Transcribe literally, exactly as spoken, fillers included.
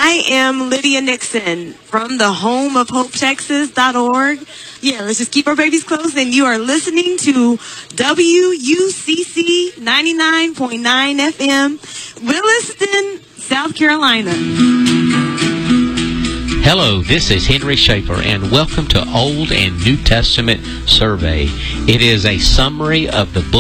I am Lydia Nixon from the home of hope texas dot org. Yeah, let's just keep our babies close. And you are listening to W U C C ninety-nine point nine F M, Williston, South Carolina. Hello, this is Henry Schaefer, and welcome to Old and New Testament Survey. It is a summary of the book